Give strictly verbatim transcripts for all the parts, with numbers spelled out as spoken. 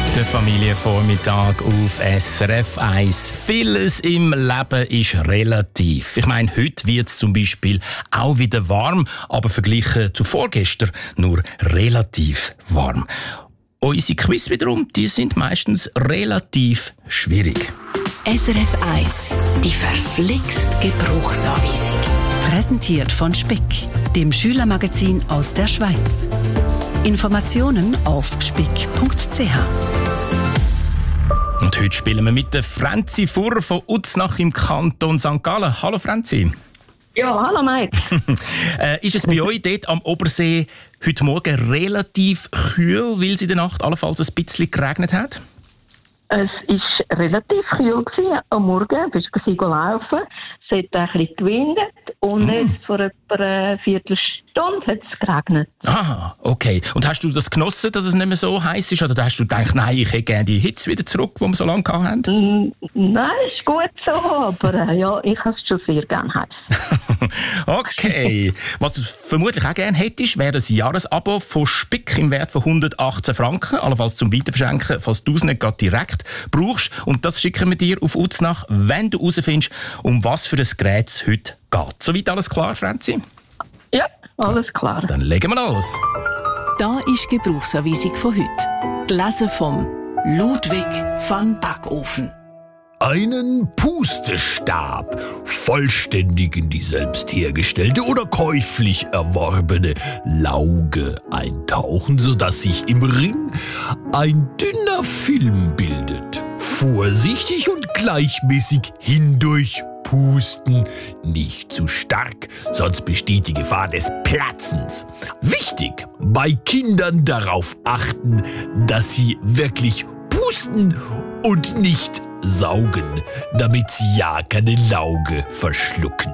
Der Familienvormittag auf S R F eins. Vieles im Leben ist relativ. Ich meine, heute wird es zum Beispiel auch wieder warm, aber verglichen zu vorgestern nur relativ warm. Unsere Quiz wiederum, die sind meistens relativ schwierig. S R F eins, die verflixt Gebrauchsanweisung. Präsentiert von Spick, dem Schülermagazin aus der Schweiz. Informationen auf spick punkt c h. Und heute spielen wir mit der Franzi Furrer von Uznach im Kanton Sankt Gallen. Hallo Franzi. Ja, hallo Mike. äh, ist es bei euch dort am Obersee heute Morgen relativ kühl, weil es in der Nacht allenfalls ein bisschen geregnet hat? Es war relativ kühl am Morgen. Bist du laufen? Es hat ein bisschen gewindet und mm. jetzt vor etwa einer Viertelstunde hat es geregnet. Ah, okay. Und hast du das genossen, dass es nicht mehr so heiß ist? Oder hast du gedacht, nein, ich hätte gerne die Hitze wieder zurück, die wir so lange hatten? Mm, nein, ist gut so, aber äh, ja, ich habe es schon sehr gerne heiß. Okay. Was du vermutlich auch gerne hättest, wäre ein Jahresabo von Spick im Wert von hundertachtzehn Franken, allenfalls zum Weiterverschenken, falls du es nicht gerade direkt brauchst. Und das schicken wir dir auf Uznach, wenn du herausfindest, um was für ein Gerät es heute geht. Soweit alles klar, Franzi? Ja, alles klar. Dann legen wir los. Da ist die Gebrauchsanweisung von heute. Gelesen vom Ludwig van Backofen. Einen Pustestab, vollständig in die selbst hergestellte oder käuflich erworbene Lauge eintauchen, sodass sich im Ring ein dünner Film bildet. Vorsichtig und gleichmäßig hindurch pusten, nicht zu stark, sonst besteht die Gefahr des Platzens. Wichtig, bei Kindern darauf achten, dass sie wirklich pusten und nicht saugen, damit sie ja keine Lauge verschlucken.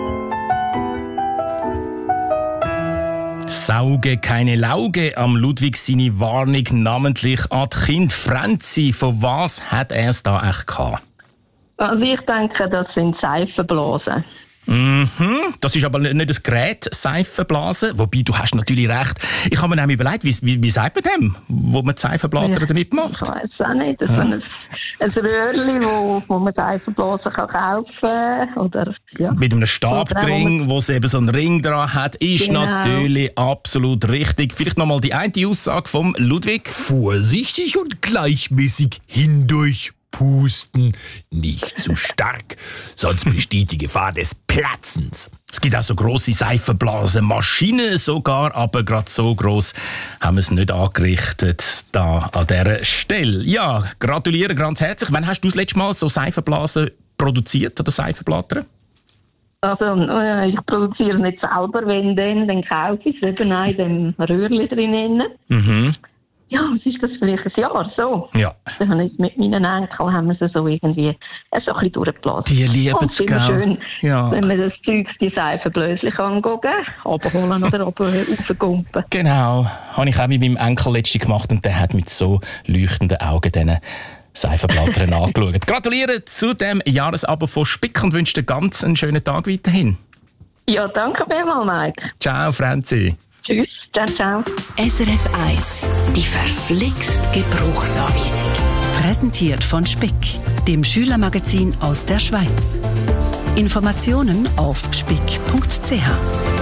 Sauge keine Lauge, am Ludwig seine Warnung namentlich an die Kinder. Franzi, von was hat er es da echt gehabt? Also ich denke, das sind Seifenblasen. Mhm, das ist aber nicht das Gerät, Seifenblasen. Wobei, du hast natürlich recht. Ich habe mir nämlich überlegt, wie, wie, wie sagt man dem, wo man die Seifenblasen ja, damit macht? Ich weiss auch nicht. Das ja. ist ein, ein Röhrchen, wo, wo man Seifenblasen kann kaufen kann. Oder, ja. Mit einem Stab oder drin, wo es eben so einen Ring dran hat, ist genau. Natürlich absolut richtig. Vielleicht nochmal die eine Aussage vom Ludwig. Vorsichtig und gleichmäßig hindurch pusten, nicht zu stark, sonst besteht die Gefahr des Platzens. Es gibt auch so grosse Seifenblasenmaschinen sogar, aber gerade so gross haben wir es nicht angerichtet da an dieser Stelle. Ja, gratuliere ganz herzlich. Wann hast du das letzte Mal so Seifenblasen produziert oder Seifenblätter? Also, äh, ich produziere nicht selber, wenn dann, dann kaufe ich es eben auch in dem Röhrchen drinnen. Mhm. Ja, was ist das vielleicht ein Jahr so? Ja. Dann habe ich mit meinen Enkeln haben wir sie so irgendwie so ein bisschen durchgeblasen. Die lieben es, gell? Schön, ja. Wenn man das Zeug, die Seifenblöschen angucken, runterholen oder raufgumpen. Genau, habe ich auch mit meinem Enkel letztens gemacht und der hat mit so leuchtenden Augen diesen Seifenblättern angeschaut. Gratuliere zu dem Jahresabo von Spick und wünsche dir ganz einen schönen Tag weiterhin. Ja, danke vielmals, Mike. Ciao, Franzi. Tschüss, ciao, ciao. S R F eins, die verflixt Gebrauchsanweisung. Präsentiert von Spick, dem Schülermagazin aus der Schweiz. Informationen auf spick punkt c h.